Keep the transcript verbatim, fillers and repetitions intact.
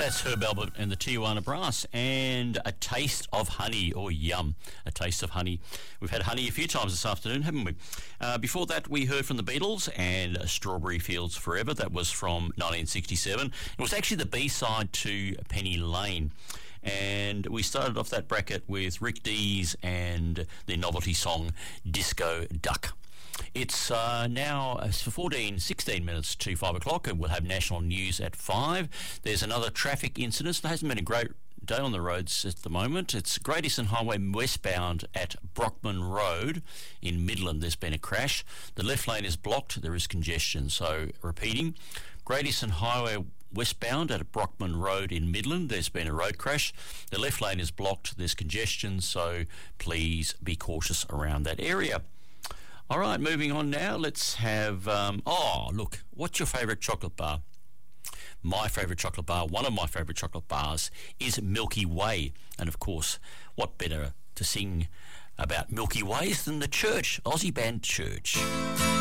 That's Herb Alpert and the Tijuana Brass, and A Taste of Honey, or yum, A Taste of Honey. We've had honey a few times this afternoon, haven't we? Uh, before that, we heard from the Beatles and Strawberry Fields Forever. That was from nineteen sixty-seven. It was actually the B-side to Penny Lane. And we started off that bracket with Rick Dees and the novelty song Disco Duck. It's uh, now uh, for fourteen, sixteen minutes to five o'clock, and we'll have national news at five. There's another traffic incident. There hasn't been a great day on the roads at the moment. It's Great Eastern Highway westbound at Brockman Road in Midland. There's been a crash. The left lane is blocked. There is congestion. So, repeating, Great Eastern Highway westbound at Brockman Road in Midland, there's been a road crash. The left lane is blocked. There's congestion, so please be cautious around that area. All right, moving on now. Let's have, um, oh, look, what's your favourite chocolate bar? My favourite chocolate bar, one of my favourite chocolate bars, is Milky Way. And of course, what better to sing about Milky Ways than the Church, Aussie band Church.